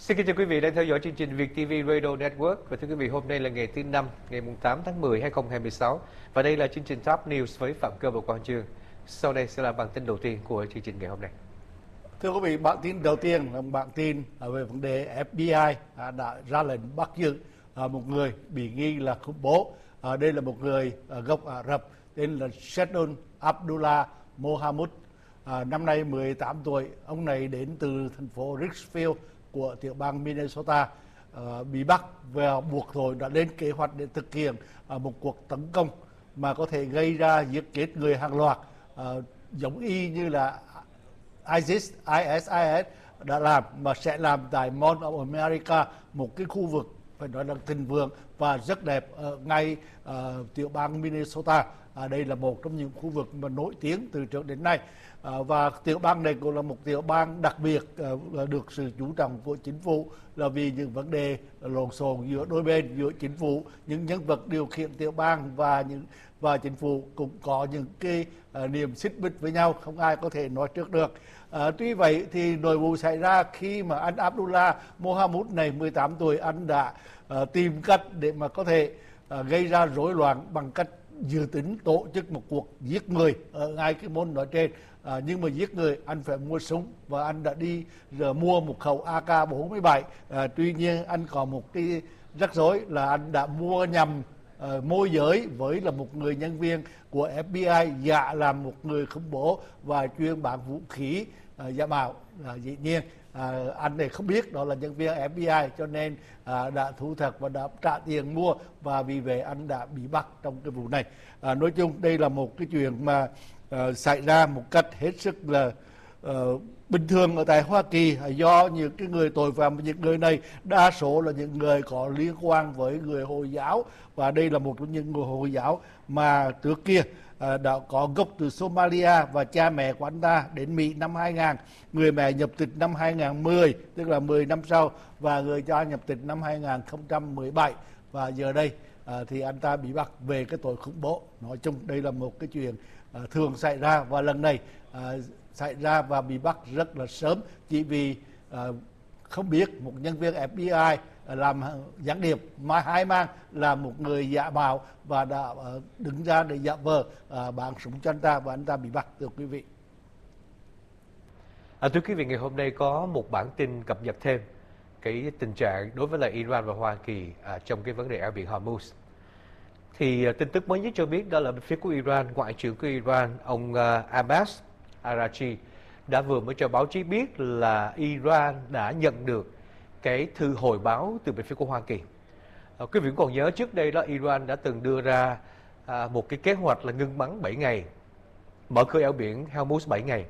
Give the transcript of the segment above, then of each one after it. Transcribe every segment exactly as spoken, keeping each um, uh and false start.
Xin kính chào quý vị đang theo dõi chương trình Việt ti vi Radio Network. Và thưa quý vị, hôm nay là ngày thứ năm, ngày tám tháng mười, hai nghìn không trăm hai mươi sáu. Và đây là chương trình Top News với Phạm Cơ và Quang Chương. Sau đây sẽ là bản tin đầu tiên của chương trình ngày hôm nay. Thưa quý vị, bản tin đầu tiên là bản tin về vấn đề ép bê i đã ra lệnh bắt giữ một người bị nghi là khủng bố. Đây là một người gốc Ả Rập tên là Shadon Abdullah Mohamud. Năm nay mười tám tuổi, ông này đến từ thành phố Richfield của tiểu bang Minnesota, uh, bị bắt và buộc tội đã lên kế hoạch để thực hiện uh, một cuộc tấn công mà có thể gây ra giết chết người hàng loạt, uh, giống y như là ISIS, i ét i ét đã làm, mà sẽ làm tại Mall of America, một cái khu vực phải nói là thịnh vượng và rất đẹp ở ngay uh, tiểu bang Minnesota. À, đây là một trong những khu vực mà nổi tiếng từ trước đến nay. À, và tiểu bang này cũng là một tiểu bang đặc biệt, à, được sự chú trọng của chính phủ, là vì những vấn đề lộn xộn giữa đôi bên, giữa chính phủ, những nhân vật điều khiển tiểu bang và những và chính phủ cũng có những cái à, niềm xích mích với nhau, không ai có thể nói trước được. À, tuy vậy thì nội vụ xảy ra khi mà anh Abdullah Mohamud này mười tám tuổi, anh đã à, tìm cách để mà có thể à, gây ra rối loạn bằng cách dự tính tổ chức một cuộc giết người ở ngay cái môn nói trên. À, nhưng mà giết người anh phải mua súng, và anh đã đi giờ mua một khẩu a ca bốn mươi bảy. À, tuy nhiên anh còn một cái rắc rối là anh đã mua nhầm uh, môi giới với là một người nhân viên của ép bê i, giả làm một người khủng bố và chuyên bán vũ khí uh, giả mạo. À, dĩ nhiên à, anh này không biết đó là nhân viên ép bê i, cho nên à, đã thú thật và đã trả tiền mua, và vì vậy anh đã bị bắt trong cái vụ này. À, nói chung đây là một cái chuyện mà à, xảy ra một cách hết sức là à, bình thường ở tại Hoa Kỳ, à, do những cái người tội phạm, những người này đa số là những người có liên quan với người Hồi giáo, và đây là một trong những người Hồi giáo mà trước kia À, đã có gốc từ Somalia, và cha mẹ của anh ta đến Mỹ năm hai nghìn, người mẹ nhập tịch năm hai nghìn mười, tức là mười năm sau, và người cha nhập tịch năm hai nghìn không trăm mười bảy, và giờ đây à, thì anh ta bị bắt về cái tội khủng bố. Nói chung đây là một cái chuyện à, thường xảy ra, và lần này à, xảy ra và bị bắt rất là sớm, chỉ vì à, không biết một nhân viên ép bê i làm gián điệp mà hai mang là một người giả mạo và đã uh, đứng ra để giả vờ uh, bán súng cho anh ta, và anh ta bị bắt. Thưa quý vị, à, thưa quý vị, ngày hôm nay có một bản tin cập nhật thêm cái tình trạng đối với lại Iran và Hoa Kỳ à, trong cái vấn đề eo biển Hormuz. Thì uh, tin tức mới nhất cho biết đó là bên phía của Iran, ngoại trưởng của Iran ông uh, Abbas Araghchi đã vừa mới cho báo chí biết là Iran đã nhận được cái thư hồi báo từ bên phía của Hoa Kỳ. À, quý vị cũng còn nhớ trước đây đó, Iran đã từng đưa ra à, một cái kế hoạch là ngưng bắn bảy ngày, mở cửa eo biển Hormuz bảy ngày.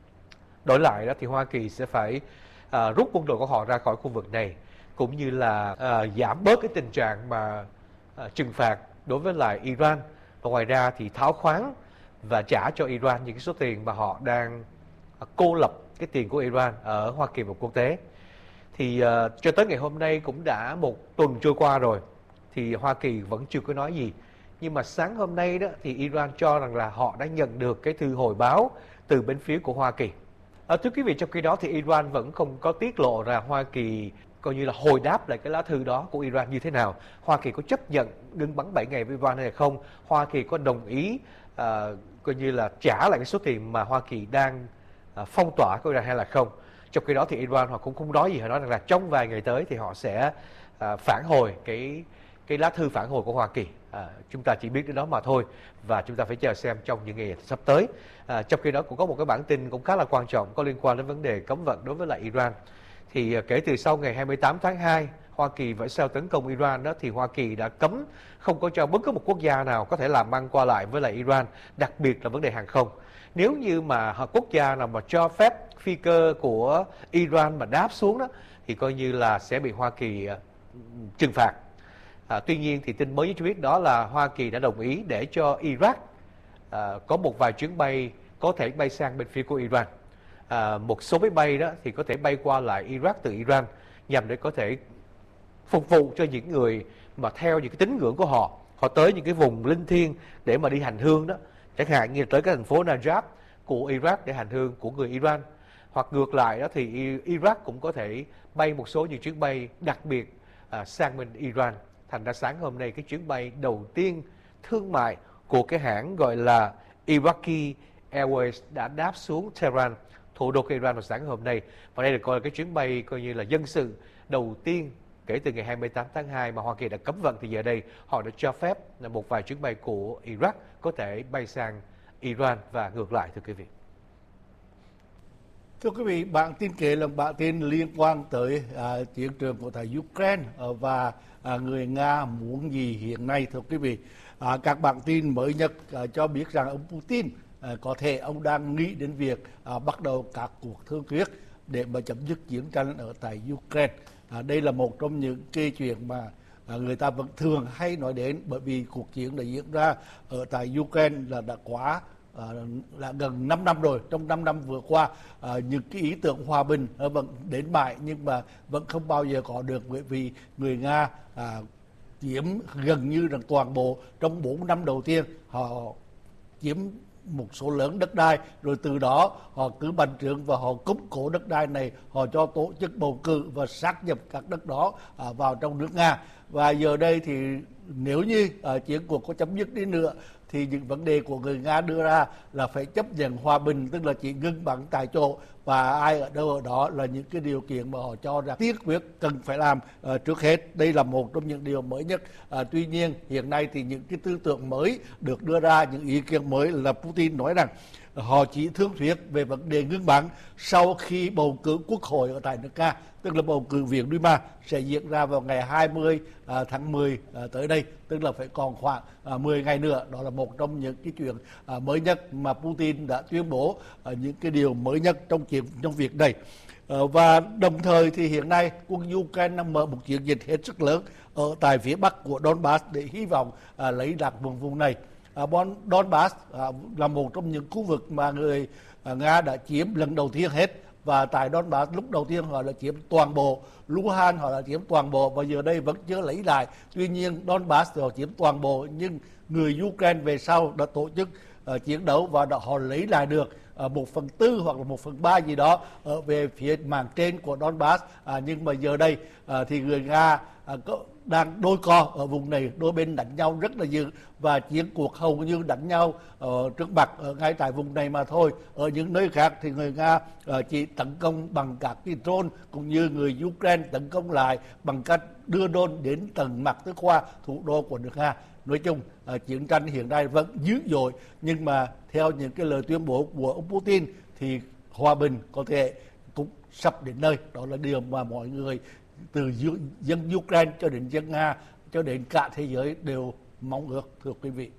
Đổi lại đó thì Hoa Kỳ sẽ phải à, rút quân đội của họ ra khỏi khu vực này, cũng như là à, giảm bớt cái tình trạng mà à, trừng phạt đối với lại Iran, và ngoài ra thì tháo khoáng và trả cho Iran những cái số tiền mà họ đang à, cô lập cái tiền của Iran ở Hoa Kỳ và quốc tế. Thì uh, cho tới ngày hôm nay cũng đã một tuần trôi qua rồi, thì Hoa Kỳ vẫn chưa có nói gì. Nhưng mà sáng hôm nay đó thì Iran cho rằng là họ đã nhận được cái thư hồi báo từ bên phía của Hoa Kỳ. À, thưa quý vị, trong khi đó thì Iran vẫn không có tiết lộ ra Hoa Kỳ coi như là hồi đáp lại cái lá thư đó của Iran như thế nào. Hoa Kỳ có chấp nhận ngưng bắn bảy ngày với Iran hay không? Hoa Kỳ có đồng ý uh, coi như là trả lại cái số tiền mà Hoa Kỳ đang uh, phong tỏa của Iran hay là không? Trong khi đó thì Iran họ cũng không nói gì, họ nói rằng là trong vài ngày tới thì họ sẽ à, phản hồi cái cái lá thư phản hồi của Hoa Kỳ. À, chúng ta chỉ biết đến đó mà thôi, và chúng ta phải chờ xem trong những ngày sắp tới. À, trong khi đó cũng có một cái bản tin cũng khá là quan trọng có liên quan đến vấn đề cấm vận đối với lại Iran. Thì à, kể từ sau ngày hai mươi tám tháng hai, Hoa Kỳ với sau tấn công Iran đó, thì Hoa Kỳ đã cấm không có cho bất cứ một quốc gia nào có thể làm ăn qua lại với lại Iran, đặc biệt là vấn đề hàng không. Nếu như mà quốc gia nào mà cho phép phi cơ của Iran mà đáp xuống đó, thì coi như là sẽ bị Hoa Kỳ uh, trừng phạt. À, tuy nhiên thì tin mới nhất cho biết đó là Hoa Kỳ đã đồng ý để cho Iraq uh, có một vài chuyến bay có thể bay sang bên phía của Iran. À, một số máy bay đó thì có thể bay qua lại Iraq từ Iran, nhằm để có thể phục vụ cho những người mà theo những cái tín ngưỡng của họ, họ tới những cái vùng linh thiêng để mà đi hành hương đó, chẳng hạn như tới cái thành phố Najaf của Iraq để hành hương của người Iran, Hoặc ngược lại đó thì Iraq cũng có thể bay một số những chuyến bay đặc biệt à, sang bên Iran. Thành ra sáng hôm nay cái chuyến bay đầu tiên thương mại của cái hãng gọi là Iraqi Airways đã đáp xuống Tehran, thủ đô của Iran vào sáng hôm nay. Và đây được coi là cái chuyến bay coi như là dân sự đầu tiên kể từ ngày hai mươi tám tháng hai mà Hoa Kỳ đã cấm vận, thì giờ đây họ đã cho phép là một vài chuyến bay của Iraq có thể bay sang Iran và ngược lại, thưa quý vị. Thưa quý vị, bản tin kể là bản tin liên quan tới à, chiến trường của tại Ukraine và à, người Nga muốn gì hiện nay, thưa quý vị. À, các bản tin mới nhất à, cho biết rằng ông Putin à, có thể ông đang nghĩ đến việc à, bắt đầu các cuộc thương thuyết để mà chấm dứt chiến tranh ở tại Ukraine. À, đây là một trong những cái chuyện mà à, người ta vẫn thường hay nói đến, bởi vì cuộc chiến đã diễn ra ở tại Ukraine là đã quá À, là gần năm năm rồi. Trong năm năm vừa qua, à, những cái ý tưởng hòa bình vẫn đến mãi nhưng mà vẫn không bao giờ có được, bởi vì người Nga à, chiếm gần như là toàn bộ trong bốn năm đầu tiên. Họ chiếm một số lớn đất đai, rồi từ đó họ cứ bành trướng và họ củng cố đất đai này, họ cho tổ chức bầu cử và sát nhập các đất đó à, vào trong nước Nga. Và giờ đây thì nếu như à, chiến cuộc có chấm dứt đi nữa thì những vấn đề của người Nga đưa ra là phải chấp nhận hòa bình, tức là chỉ ngưng bắn tại chỗ, và ai ở đâu ở đó là những cái điều kiện mà họ cho rằng tiên quyết cần phải làm uh, trước hết. Đây là một trong những điều mới nhất. Uh, tuy nhiên hiện nay thì những cái tư tưởng mới được đưa ra, những ý kiến mới là Putin nói rằng họ chỉ thương thuyết về vấn đề ngưng bắn sau khi bầu cử quốc hội ở tại nước Nga, tức là bầu cử Viện Duma sẽ diễn ra vào ngày hai mươi tháng mười tới đây, tức là phải còn khoảng mười ngày nữa. Đó là một trong những cái chuyện mới nhất mà Putin đã tuyên bố, những cái điều mới nhất trong chuyện trong việc này. Và đồng thời thì hiện nay quân Ukraine đang mở một chiến dịch hết sức lớn ở tại phía bắc của Donbass để hy vọng lấy lại vùng vùng này. À, Donbass à, là một trong những khu vực mà người à, Nga đã chiếm lần đầu tiên hết, và tại Donbass lúc đầu tiên họ đã chiếm toàn bộ, Luhansk họ đã chiếm toàn bộ và giờ đây vẫn chưa lấy lại. Tuy nhiên Donbass họ chiếm toàn bộ, nhưng người Ukraine về sau đã tổ chức uh, chiến đấu và đã họ lấy lại được uh, một phần tư hoặc là một phần ba gì đó ở về phía màn trên của Donbass. À, nhưng mà giờ đây uh, thì người Nga uh, có đang đôi co ở vùng này, đôi bên đánh nhau rất là dữ và chiến cuộc hầu như đánh nhau ở trước mặt ở ngay tại vùng này mà thôi. Ở những nơi khác thì người Nga uh, chỉ tấn công bằng các cái drone, cũng như người Ukraine tấn công lại bằng cách đưa drone đến tận mặt tới qua thủ đô của nước Nga. Nói chung uh, chiến tranh hiện nay vẫn dữ dội, nhưng mà theo những cái lời tuyên bố của ông Putin thì hòa bình có thể cũng sắp đến nơi. Đó là điều mà mọi người từ dân Ukraine cho đến dân Nga cho đến cả thế giới đều mong ước, thưa quý vị.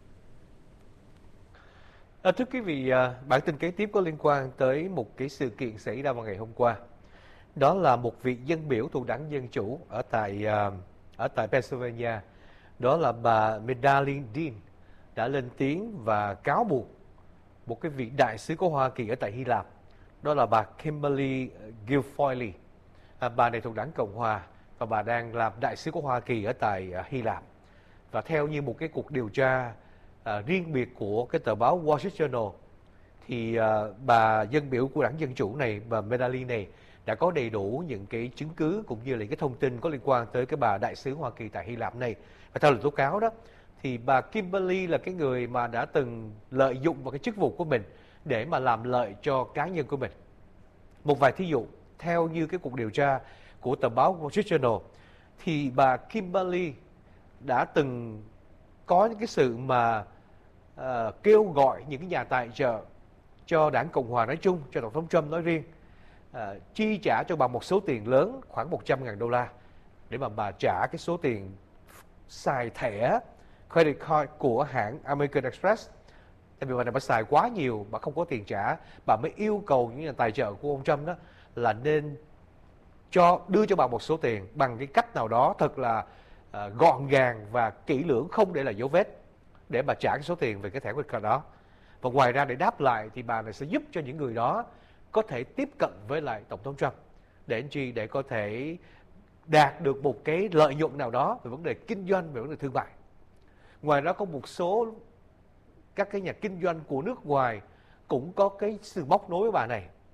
À, thưa quý vị, à, bản tin kế tiếp có liên quan tới một cái sự kiện xảy ra vào ngày hôm qua. Đó là một vị dân biểu thuộc đảng Dân Chủ ở tại à, ở tại Pennsylvania. Đó là bà Madeleine Dean đã lên tiếng và cáo buộc một cái vị đại sứ của Hoa Kỳ ở tại Hy Lạp. Đó là bà Kimberly Guilfoyle. À, bà này thuộc đảng Cộng Hòa và bà đang làm đại sứ của Hoa Kỳ ở tại uh, Hy Lạp. Và theo như một cái cuộc điều tra uh, riêng biệt của cái tờ báo Wall Street Journal, thì uh, bà dân biểu của đảng Dân Chủ này, bà Madeleine này, đã có đầy đủ những cái chứng cứ cũng như là cái thông tin có liên quan tới cái bà đại sứ Hoa Kỳ tại Hy Lạp này. Và theo lời tố cáo đó, thì bà Kimberly là cái người mà đã từng lợi dụng vào cái chức vụ của mình để mà làm lợi cho cá nhân của mình. Một vài thí dụ, theo như cái cuộc điều tra của tờ báo Wall Street Journal, thì bà Kimberly đã từng có những cái sự mà uh, kêu gọi những cái nhà tài trợ cho đảng Cộng Hòa nói chung, cho Tổng thống Trump nói riêng, uh, chi trả cho bà một số tiền lớn khoảng một trăm ngàn đô la để mà bà trả cái số tiền xài thẻ credit card của hãng American Express. Tại vì bà này bà xài quá nhiều, bà không có tiền trả, bà mới yêu cầu những nhà tài trợ của ông Trump đó là nên cho đưa cho bà một số tiền bằng cái cách nào đó thật là uh, gọn gàng và kỹ lưỡng, không để lại dấu vết, để bà trả cái số tiền về cái thẻ credit card đó. Và ngoài ra để đáp lại thì bà này sẽ giúp cho những người đó có thể tiếp cận với lại Tổng thống Trump để anh chi để có thể đạt được một cái lợi nhuận nào đó về vấn đề kinh doanh, về vấn đề thương mại. Ngoài ra có một số các cái nhà kinh doanh của nước ngoài cũng có cái sự móc nối với bà này.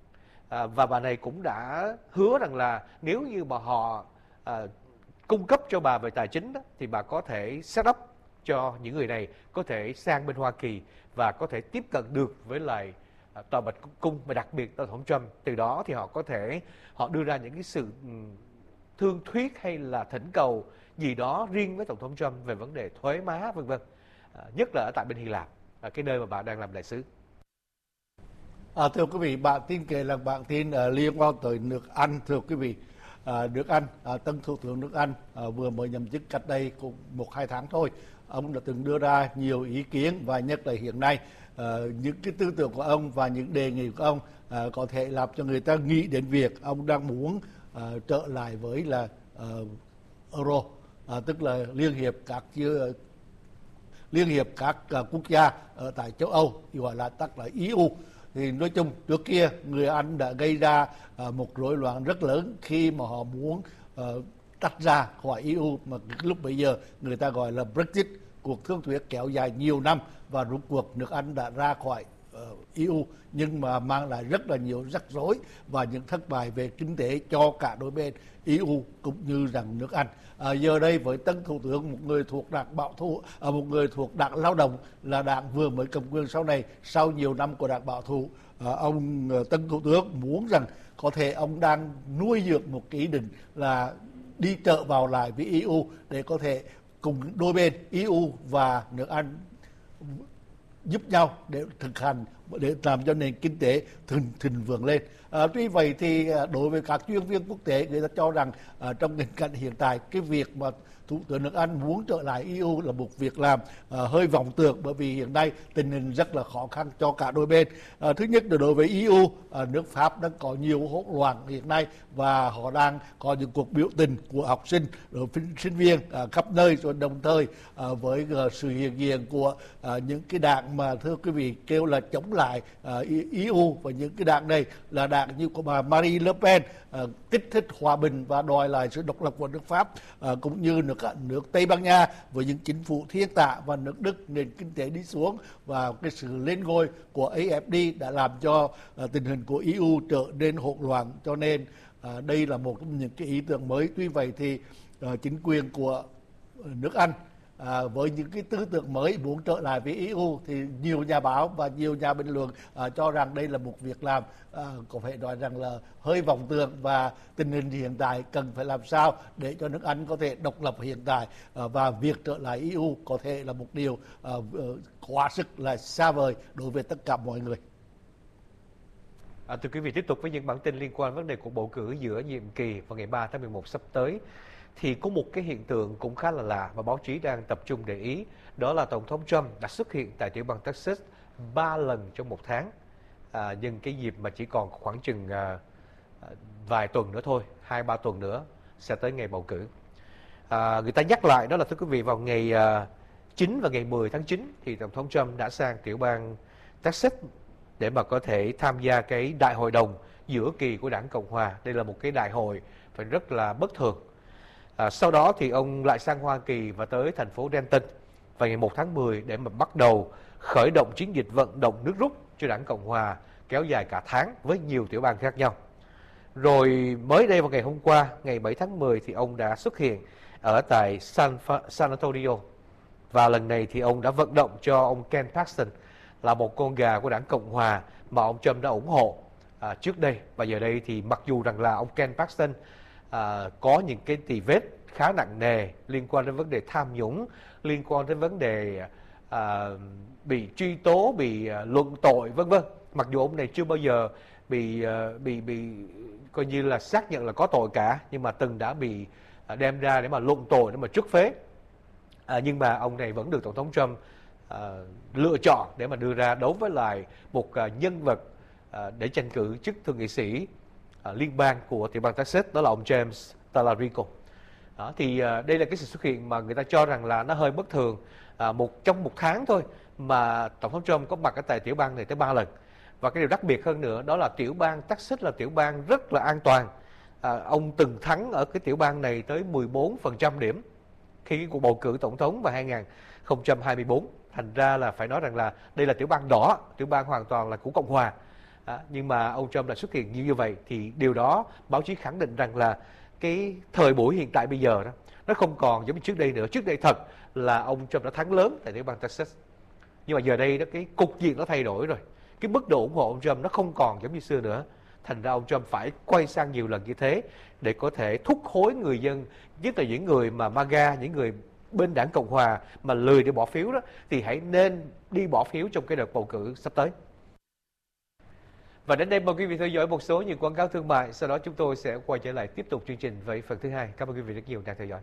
À, và bà này cũng đã hứa rằng là nếu như mà họ à, cung cấp cho bà về tài chính đó, thì bà có thể set up cho những người này có thể sang bên Hoa Kỳ và có thể tiếp cận được với lại à, tòa bạch cung, và đặc biệt tổng thống Trump. Từ đó thì họ có thể họ đưa ra những cái sự um, thương thuyết hay là thỉnh cầu gì đó riêng với tổng thống Trump về vấn đề thuế má vân vân, à, nhất là ở tại bên Hy Lạp, à, cái nơi mà bà đang làm đại sứ. À, thưa quý vị, bản tin kể là bản tin uh, liên quan tới nước Anh. Thưa quý vị, uh, nước Anh, uh, tân thủ tướng nước Anh uh, vừa mới nhậm chức cách đây cũng một hai tháng thôi. Ông đã từng đưa ra nhiều ý kiến, và nhất là hiện nay uh, những cái tư tưởng của ông và những đề nghị của ông uh, có thể làm cho người ta nghĩ đến việc ông đang muốn uh, trở lại với là uh, Euro, uh, tức là liên hiệp các uh, liên hiệp các uh, quốc gia ở tại châu Âu, gọi là tắt là e u. Thì nói chung trước kia người Anh đã gây ra uh, một rối loạn rất lớn khi mà họ muốn uh, tách ra khỏi e u, mà lúc bấy giờ người ta gọi là Brexit, cuộc thương thuyết kéo dài nhiều năm, và rốt cuộc nước Anh đã ra khỏi uh, e u, nhưng mà mang lại rất là nhiều rắc rối và những thất bại về kinh tế cho cả đôi bên e u cũng như rằng nước Anh. À, giờ đây với tân thủ tướng, một người thuộc đảng bảo thủ, à, một người thuộc đảng Lao động, là đảng vừa mới cầm quyền sau này sau nhiều năm của đảng bảo thủ, à, ông tân thủ tướng muốn rằng có thể ông đang nuôi dưỡng một cái ý định là đi trở vào lại với e u để có thể cùng đôi bên e u và nước Anh giúp nhau để thực hành, để làm cho nền kinh tế thịnh thịnh vượng lên. À, tuy vậy thì đối với các chuyên viên quốc tế, người ta cho rằng à, trong tình cảnh hiện tại, cái việc mà thủ tướng nước Anh muốn trở lại e u là một việc làm à, hơi vọng tưởng, bởi vì hiện nay tình hình rất là khó khăn cho cả đôi bên. À, thứ nhất là đối với e u, à, nước Pháp đang có nhiều hỗn loạn hiện nay, và họ đang có những cuộc biểu tình của học sinh, rồi sinh viên à, khắp nơi, rồi đồng thời à, với à, sự hiện diện của à, những cái đảng mà thưa quý vị kêu là chống lại à, e u, và những cái đảng này là đảng như của bà Marine Le Pen, à, kích thích hòa bình và đòi lại sự độc lập của nước Pháp, à, cũng như nước nước Tây Ban Nha với những chính phủ thiên tạ, và nước Đức nền kinh tế đi xuống, và cái sự lên ngôi của a ép đê đã làm cho à, tình hình của e u trở nên hỗn loạn. Cho nên à, đây là một trong những cái ý tưởng mới. Tuy vậy thì à, chính quyền của nước Anh À, với những cái tư tưởng mới muốn trở lại với e u, thì nhiều nhà báo và nhiều nhà bình luận à, cho rằng đây là một việc làm à, có thể nói rằng là hơi vọng tưởng, và tình hình hiện tại cần phải làm sao để cho nước Anh có thể độc lập hiện tại, à, và việc trở lại e u có thể là một điều à, quá sức là xa vời đối với tất cả mọi người. À, thưa quý vị, tiếp tục với những bản tin liên quan vấn đề cuộc bầu cử giữa nhiệm kỳ vào ngày ba tháng mười một sắp tới. Thì có một cái hiện tượng cũng khá là lạ mà báo chí đang tập trung để ý, đó là tổng thống Trump đã xuất hiện tại tiểu bang Texas ba lần trong một tháng, à, nhân cái dịp mà chỉ còn khoảng chừng à, vài tuần nữa thôi, hai ba tuần nữa sẽ tới ngày bầu cử. À, người ta nhắc lại đó là thưa quý vị, vào ngày à, chín và ngày mười tháng chín thì tổng thống Trump đã sang tiểu bang Texas để mà có thể tham gia cái đại hội đồng giữa kỳ của đảng Cộng Hòa. Đây là một cái đại hội phải rất là bất thường. À, sau đó thì ông lại sang Hoa Kỳ và tới thành phố Denton vào ngày một tháng mười để mà bắt đầu khởi động chiến dịch vận động nước rút cho đảng Cộng Hòa kéo dài cả tháng với nhiều tiểu bang khác nhau. Rồi mới đây vào ngày hôm qua, ngày bảy tháng mười thì ông đã xuất hiện ở tại San, San Antonio. Và lần này thì ông đã vận động cho ông Ken Paxton, là một con gà của đảng Cộng Hòa mà ông Trump đã ủng hộ à, trước đây. Và giờ đây thì mặc dù rằng là ông Ken Paxton À, có những cái tì vết khá nặng nề liên quan đến vấn đề tham nhũng, liên quan đến vấn đề à, bị truy tố, bị à, luận tội vân vân. Mặc dù ông này chưa bao giờ bị à, bị bị coi như là xác nhận là có tội cả, nhưng mà từng đã bị à, đem ra để mà luận tội, để mà truất phế. À, nhưng mà ông này vẫn được tổng thống Trump à, lựa chọn để mà đưa ra đấu với lại một à, nhân vật à, để tranh cử chức thượng nghị sĩ À, liên bang của tiểu bang Texas, đó là ông James Talarico. Đó, thì à, đây là cái sự xuất hiện mà người ta cho rằng là nó hơi bất thường. À, một trong một tháng thôi mà tổng thống Trump có mặt ở tại tiểu bang này tới ba lần. Và cái điều đặc biệt hơn nữa đó là tiểu bang Texas là tiểu bang rất là an toàn. À, ông từng thắng ở cái tiểu bang này tới mười bốn phần trăm điểm khi cái cuộc bầu cử tổng thống vào hai không hai tư. Thành ra là phải nói rằng là đây là tiểu bang đỏ, tiểu bang hoàn toàn là của Cộng Hòa. À, nhưng mà ông Trump đã xuất hiện như vậy thì điều đó báo chí khẳng định rằng là cái thời buổi hiện tại bây giờ đó nó không còn giống như trước đây nữa. Trước đây thật là ông Trump đã thắng lớn tại tiểu bang Texas, nhưng mà giờ đây đó cái cục diện nó thay đổi rồi, cái mức độ ủng hộ ông Trump nó không còn giống như xưa nữa. Thành ra ông Trump phải quay sang nhiều lần như thế để có thể thúc hối người dân, nhất là những người mà MAGA, những người bên đảng Cộng Hòa mà lười để bỏ phiếu đó, thì hãy nên đi bỏ phiếu trong cái đợt bầu cử sắp tới. Và đến đây mời quý vị theo dõi một số những quảng cáo thương mại, sau đó chúng tôi sẽ quay trở lại tiếp tục chương trình với phần thứ hai. Cảm ơn quý vị rất nhiều đang theo dõi.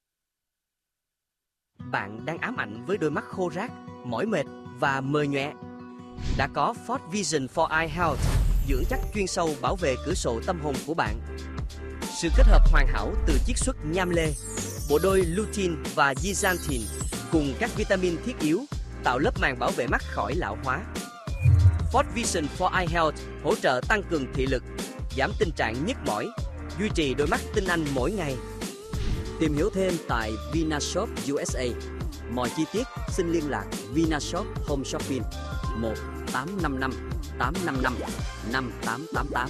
Bạn đang ám ảnh với đôi mắt khô rác, mỏi mệt và mờ nhòe. Đã có Ford Vision for Eye Health, dưỡng chắc chuyên sâu bảo vệ cửa sổ tâm hồn của bạn. Sự kết hợp hoàn hảo từ chiết xuất nham lê, bộ đôi lutein và zeaxanthin cùng các vitamin thiết yếu tạo lớp màng bảo vệ mắt khỏi lão hóa. Ford Vision for Eye Health hỗ trợ tăng cường thị lực, giảm tình trạng nhức mỏi, duy trì đôi mắt tinh anh mỗi ngày. Tìm hiểu thêm tại Vinashop u ét a. Mọi chi tiết xin liên lạc Vinashop Home Shopping một tám năm năm tám năm năm năm tám tám tám.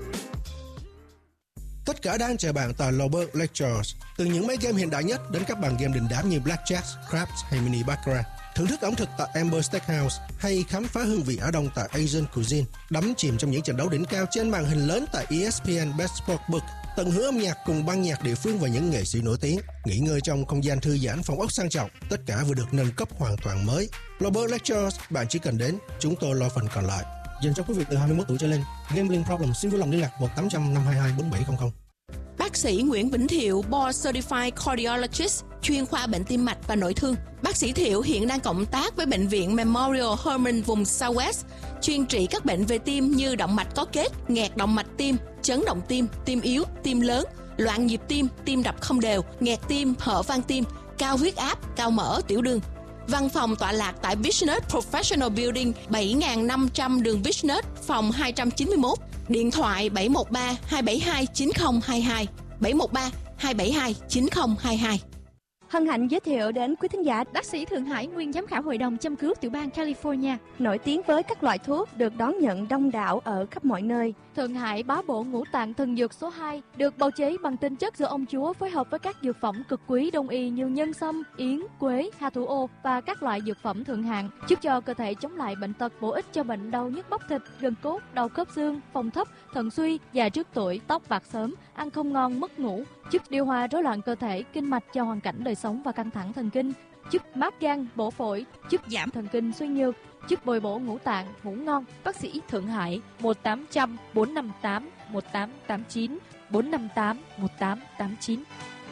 Tất cả đang chờ bạn tại Lobert Lectures. Từ những máy game hiện đại nhất đến các bàn game đình đám như Blackjack, Craps hay Mini Baccarat. Thưởng thức ẩm thực tại Amber Steakhouse hay khám phá hương vị Á Đông tại Asian Cuisine. Đắm chìm trong những trận đấu đỉnh cao trên màn hình lớn tại e ét pê en Best Sportsbook. Tận hưởng âm nhạc cùng ban nhạc địa phương và những nghệ sĩ nổi tiếng. Nghỉ ngơi trong không gian thư giãn, phòng ốc sang trọng. Tất cả vừa được nâng cấp hoàn toàn mới. Lobert Lectures, bạn chỉ cần đến, chúng tôi lo phần còn lại. Dành cho quý vị từ hai mươi mốt tuổi trở lên. Gambling problem xin vui lòng liên lạc một tám trăm năm hai hai bốn bảy không không. Bác sĩ Nguyễn Vĩnh Thiệu, Board Certified Cardiologist, chuyên khoa bệnh tim mạch và nội thương. Bác sĩ Thiệu hiện đang cộng tác với Bệnh viện Memorial Hermann vùng Southwest, chuyên trị các bệnh về tim như động mạch có kết, nghẹt động mạch tim, chấn động tim, tim yếu, tim lớn, loạn nhịp tim, tim đập không đều, nghẹt tim, hở van tim, cao huyết áp, cao mỡ, tiểu đường. Văn phòng tọa lạc tại Business Professional Building bảy nghìn năm trăm đường Business, phòng hai trăm chín mươi mốt. Điện thoại bảy một ba hai bảy hai chín không hai hai, bảy một ba hai bảy hai chín không hai hai. Hân hạnh giới thiệu đến quý thính giả bác sĩ Thượng Hải, nguyên giám khảo hội đồng châm cứu tiểu bang California, nổi tiếng với các loại thuốc được đón nhận đông đảo ở khắp mọi nơi. Thượng Hải bá bộ ngũ tạng thần dược số hai, được bào chế bằng tinh chất do ông chúa phối hợp với các dược phẩm cực quý đông y như nhân sâm, yến, quế, hà thủ ô và các loại dược phẩm thượng hạng, giúp cho cơ thể chống lại bệnh tật, bổ ích cho bệnh đau nhức bắp thịt, gân cốt, đau khớp xương, phong thấp, thận suy, già trước tuổi, tóc bạc sớm, ăn không ngon, mất ngủ, giúp điều hòa rối loạn cơ thể, kinh mạch cho hoàn cảnh đời sống và căng thẳng thần kinh, giúp mát gan, bổ phổi, giúp giảm thần kinh suy nhược, giúp bồi bổ ngũ tạng, ngủ ngon. Bác sĩ Thượng Hải một tám không không bốn năm tám một tám tám chín bốn năm tám một tám tám chín.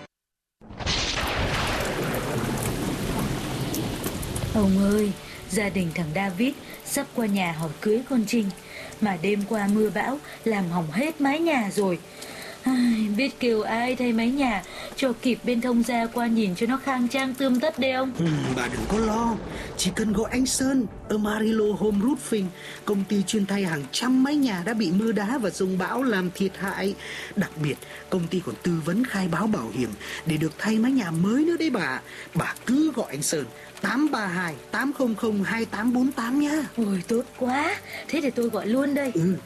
Ông ơi, gia đình thằng David sắp qua nhà hỏi cưới con Trinh, mà đêm qua mưa bão làm hỏng hết mái nhà rồi. Ai, biết kêu ai thay mái nhà cho kịp bên thông gia qua nhìn cho nó khang trang tươm tất đây ông. Ừ, bà đừng có lo, chỉ cần gọi anh Sơn ở Marilo Home Roofing, công ty chuyên thay hàng trăm mái nhà đã bị mưa đá và dông bão làm thiệt hại. Đặc biệt công ty còn tư vấn khai báo bảo hiểm để được thay mái nhà mới nữa đấy bà. Bà cứ gọi anh Sơn tám ba hai tám không không hai tám bốn tám nhá. Ôi tốt quá, thế để tôi gọi luôn đây. Ừ.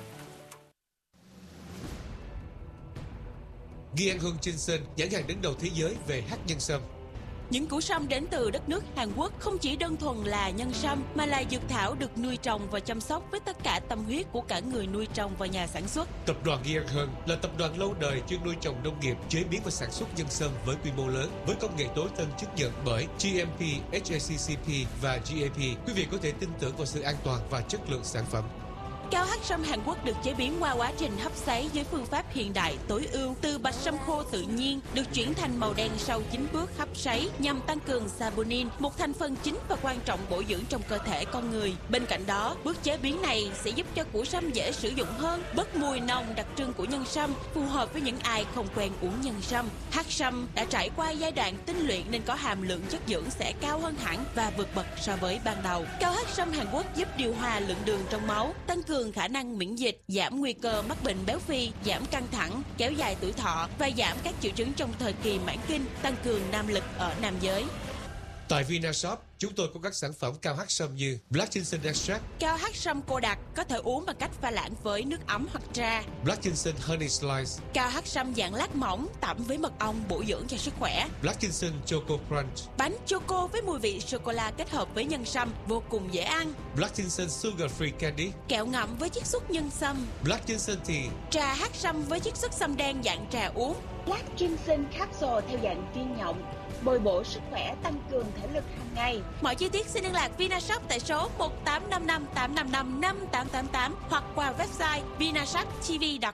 Ghi An Hương Chinson, nhãn hàng đứng đầu thế giới về hắc nhân sâm. Những củ sâm đến từ đất nước Hàn Quốc không chỉ đơn thuần là nhân sâm mà là dược thảo được nuôi trồng và chăm sóc với tất cả tâm huyết của cả người nuôi trồng và nhà sản xuất. Tập đoàn Ghi An Hương là tập đoàn lâu đời chuyên nuôi trồng nông nghiệp, chế biến và sản xuất nhân sâm với quy mô lớn, với công nghệ tối tân chứng nhận bởi giê em pê, hát a xê xê pê và giê a pê. Quý vị có thể tin tưởng vào sự an toàn và chất lượng sản phẩm. Cao hắc sâm Hàn Quốc được chế biến qua quá trình hấp sấy với phương pháp hiện đại tối ưu, từ bạch sâm khô tự nhiên được chuyển thành màu đen sau chín bước hấp sấy nhằm tăng cường saponin, một thành phần chính và quan trọng bổ dưỡng trong cơ thể con người. Bên cạnh đó, bước chế biến này sẽ giúp cho củ sâm dễ sử dụng hơn, bớt mùi nồng đặc trưng của nhân sâm, phù hợp với những ai không quen uống nhân sâm. Hắc sâm đã trải qua giai đoạn tinh luyện nên có hàm lượng chất dưỡng sẽ cao hơn hẳn và vượt bậc so với ban đầu. Cao hắc sâm Hàn Quốc giúp điều hòa lượng đường trong máu, tăng cường khả năng miễn dịch, giảm nguy cơ mắc bệnh béo phì, giảm căng thẳng, kéo dài tuổi thọ và giảm các triệu chứng trong thời kỳ mãn kinh, tăng cường nam lực ở nam giới. Tại Vinashop, Chúng tôi có các sản phẩm cao hắc sâm như Black Ginseng Extract, Cao hắc sâm cô đặc có thể uống bằng cách pha loãng với nước ấm hoặc trà. Black Ginseng Honey Slice, Cao hắc sâm dạng lát mỏng tẩm với mật ong bổ dưỡng cho sức khỏe. Black Ginseng Choco Crunch, Bánh choco với mùi vị sô cô la kết hợp với nhân sâm vô cùng dễ ăn. Black Ginseng Sugar Free Candy, Kẹo ngậm với chiết xuất nhân sâm. Black Ginseng Tea, Trà hắc sâm với chiết xuất sâm đen dạng trà uống. Black Ginseng Capsule theo dạng viên nhộng, bồi bổ sức khỏe, tăng cường thể lực hàng ngày. Mọi chi tiết xin liên lạc Vinashop tại số một tám năm năm tám năm năm năm tám tám tám hoặc qua website vinashop t v chấm